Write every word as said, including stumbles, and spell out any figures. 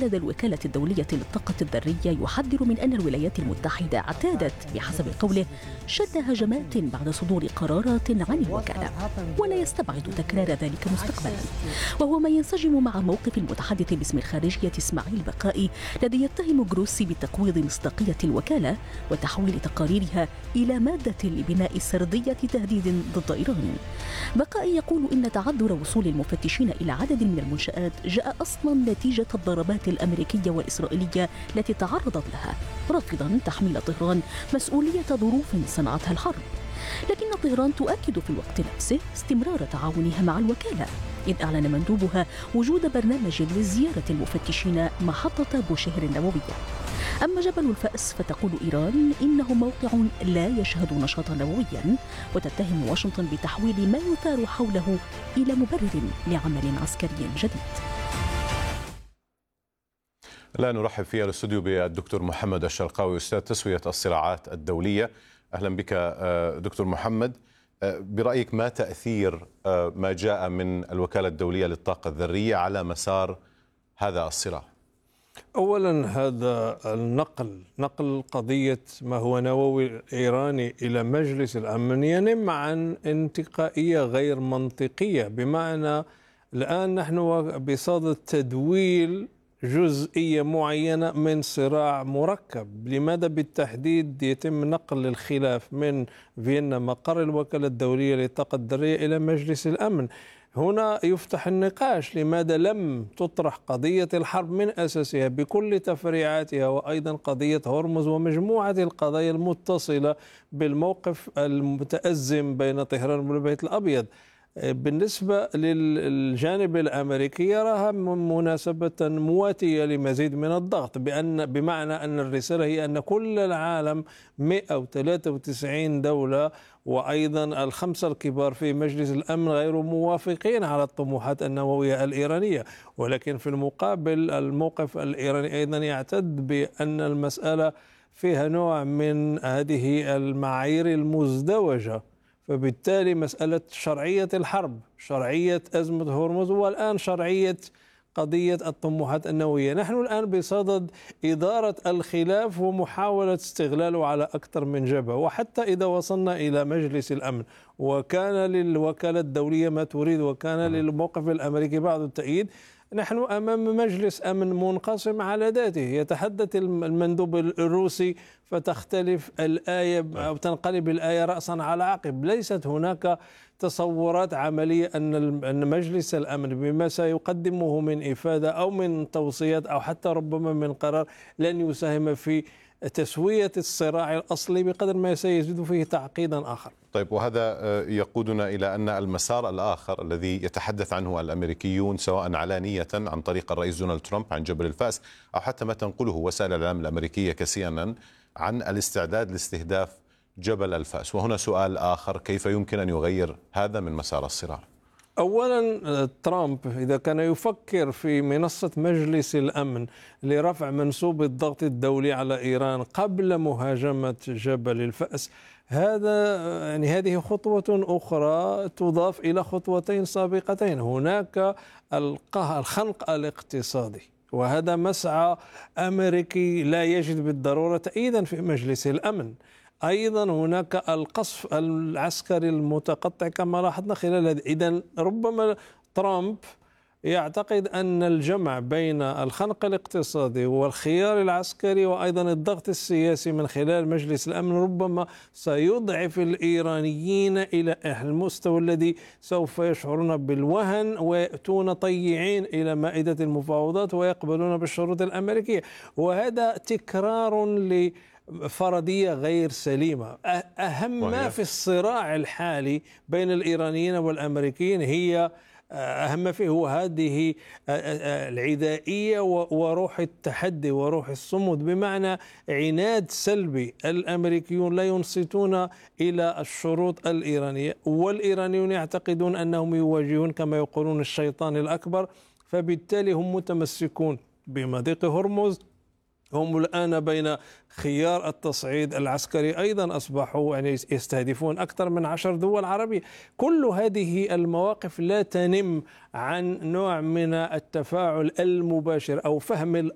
لدى الوكالة الدولية للطاقة الذرية يحذر من أن الولايات المتحدة اعتادت بحسب قوله شن هجمات بعد صدور قرارات عن الوكالة، ولا يستبعد تكرار ذلك مستقبلا، وهو ما ينسجم مع موقف المتحدث باسم الخارجية إسماعيل بقائي الذي يتهم جروسي بتقويض مصداقية الوكالة وتحويل تقاريرها إلى مادة لبناء سردية تهديد ضد إيران. بقائي يقول إن تعذر وصول المفتشين إلى عدد من المنشآت جاء أصلا نتيجة الضربات الأمريكية والإسرائيلية التي تعرضت لها، رافضا تحميل طهران مسؤولية ظروف صنعتها الحرب. لكن طهران تؤكد في الوقت نفسه استمرار تعاونها مع الوكالة، إذ أعلن مندوبها وجود برنامج لزيارة المفتشين محطة بوشهر النووية. أما جبل الفأس فتقول إيران إنه موقع لا يشهد نشاطا نوويا، وتتهم واشنطن بتحويل ما يثار حوله إلى مبرر لعمل عسكري جديد. الآن نرحب في الاستوديو بالدكتور محمد الشرقاوي أستاذ تسوية الصراعات الدولية. أهلا بك دكتور محمد. برأيك ما تأثير ما جاء من الوكالة الدولية للطاقة الذرية على مسار هذا الصراع؟ أولا هذا النقل نقل قضية ما هو نووي إيراني إلى مجلس الأمن ينم عن انتقائية غير منطقية، بمعنى الآن نحن بصدد تدويل جزئية معينة من صراع مركب. لماذا بالتحديد يتم نقل الخلاف من فيينا مقر الوكالة الدولية للطاقة الذرية إلى مجلس الأمن؟ هنا يفتح النقاش، لماذا لم تطرح قضية الحرب من أساسها بكل تفريعاتها، وأيضا قضية هرمز ومجموعة القضايا المتصلة بالموقف المتأزم بين طهران والبيت الأبيض؟ بالنسبة للجانب الأمريكي يراها مناسبة مواتية لمزيد من الضغط، بأن بمعنى أن الرسالة هي أن كل العالم مئة وثلاثة وتسعين دولة وأيضا الخمسة الكبار في مجلس الأمن غير موافقين على الطموحات النووية الإيرانية، ولكن في المقابل الموقف الإيراني أيضا يعتد بأن المسألة فيها نوع من هذه المعايير المزدوجة، فبالتالي مسألة شرعية الحرب، شرعية أزمة هرمز، والآن شرعية قضية الطموحات النووية. نحن الآن بصدد إدارة الخلاف ومحاولة استغلاله على أكثر من جبهة، وحتى إذا وصلنا إلى مجلس الأمن وكان للوكالة الدولية ما تريد وكان للموقف الأمريكي بعض التأييد، نحن أمام مجلس أمن منقسم على ذاته. يتحدث المندوب الروسي فتختلف الآية أو تنقلب الآية رأسا على عقب. ليست هناك تصورات عملية أن مجلس الأمن بما سيقدمه من إفادة أو من توصيات أو حتى ربما من قرار لن يساهم في تسوية الصراع الأصلي بقدر ما سيزيد فيه تعقيدا آخر. طيب، وهذا يقودنا إلى أن المسار الآخر الذي يتحدث عنه الأمريكيون سواء علانية عن طريق الرئيس دونالد ترامب عن جبل الفاس أو حتى ما تنقله وسائل الإعلام الأمريكية كسي إن إن عن الاستعداد لاستهداف جبل الفاس، وهنا سؤال آخر: كيف يمكن أن يغير هذا من مسار الصراع؟ أولا ترامب إذا كان يفكر في منصة مجلس الأمن لرفع منسوب الضغط الدولي على إيران قبل مهاجمة جبل الفأس، هذا يعني هذه خطوة أخرى تضاف إلى خطوتين سابقتين. هناك الخنق الاقتصادي، وهذا مسعى أمريكي لا يجد بالضرورة تأييدا في مجلس الأمن. أيضا هناك القصف العسكري المتقطع كما لاحظنا خلال هذا. إذن ربما ترامب يعتقد أن الجمع بين الخنق الاقتصادي والخيار العسكري وأيضا الضغط السياسي من خلال مجلس الأمن ربما سيضعف الإيرانيين إلى المستوى الذي سوف يشعرون بالوهن ويأتون طيعين إلى مائدة المفاوضات ويقبلون بالشروط الأمريكية، وهذا تكرار ل فرضية غير سليمة. أهم ما في الصراع الحالي بين الإيرانيين والأمريكيين هي أهم ما فيه هو هذه العدائية وروح التحدي وروح الصمود، بمعنى عناد سلبي. الأمريكيون لا ينصتون إلى الشروط الإيرانية، والإيرانيون يعتقدون أنهم يواجهون كما يقولون الشيطان الأكبر، فبالتالي هم متمسكون بمضيق هرمز. هم الآن بين خيار التصعيد العسكري، أيضا أصبحوا يعني يستهدفون أكثر من عشر دول عربية. كل هذه المواقف لا تنم عن نوع من التفاعل المباشر أو فهم